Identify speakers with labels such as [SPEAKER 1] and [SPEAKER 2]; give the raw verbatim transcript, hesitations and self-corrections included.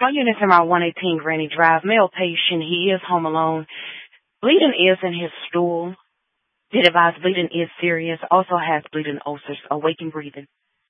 [SPEAKER 1] Our unit's around one eighteen Granny Drive. Male patient. He is home alone. Bleeding is in his stool. Did advise bleeding is serious. Also has bleeding ulcers. Awaken breathing.